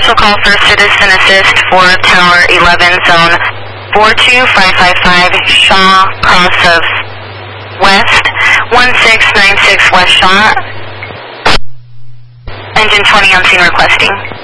special call for citizen assist for Tower 11, zone 42555, Shaw, cross of West, 1696 West Shaw. Engine 20 on scene requesting.